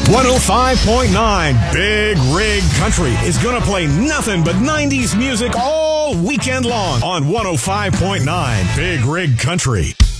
105.9 Big Rig Country is going to play nothing but 90s music all weekend long on 105.9 Big Rig Country.